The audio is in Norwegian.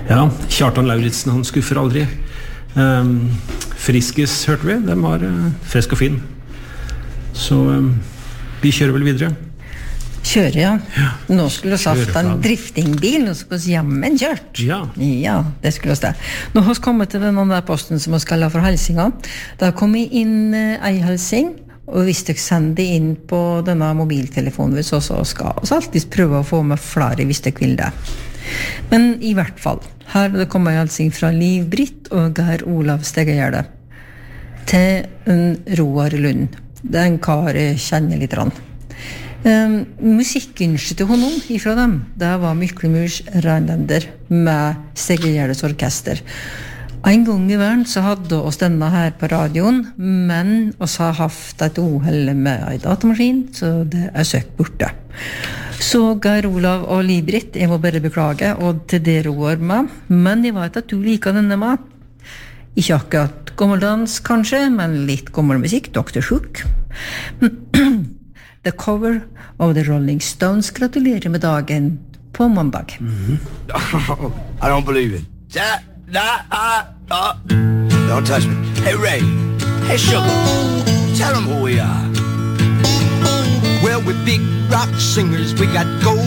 Ja, Kjartan Lauritsen, han skuffer aldri. Friskis hørte vi, den var frisk og fin. Så vi kjører vel videre. Kjører, ja. Nå skulle vi hatt en driftingbil, nå skulle vi jammen kjørt. Ja, det skulle vi det. Nå har vi kommet til den der posten som vi skal ha for helsinga. Da kom vi inn ei helsing, og hvis dere sender inn på denne mobiltelefonen, så skal vi alltid prøve å få med flere hvis dere vil det. Men i hvert fall, her det kommer en helsing fra Liv Britt og Geir Olav Stegegjerde til en Roar Lund. Det en kar jeg kjenner litt rann. Musikkønsket til honom ifra dem, det var Myklemurs Rheinländer med Stegegjærdes orkester. En gang i verden så hadde oss denne her på radioen, men oss har haft et uheld med en datamaskin, så det søkt borte. Så Geir Olav og Liv-Britt, jeg må bare beklage, og til det roer meg, men jeg vet at du liker denne med. Ikke akkurat gammeldans kanskje, men litt gammel musikk, Dr. Hook. The cover of the Rolling Stones. Gratulerer med dagen på mandag. I don't believe it. Don't touch me. Hey Ray, hey Sugar, tell them who we are. Well, we're big rock singers, we got gold